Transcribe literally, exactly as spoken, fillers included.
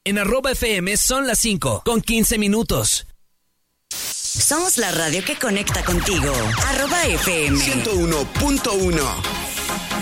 En arroba F M son las cinco con quince minutos. Somos la radio que conecta contigo. Arroba F M ciento uno punto uno.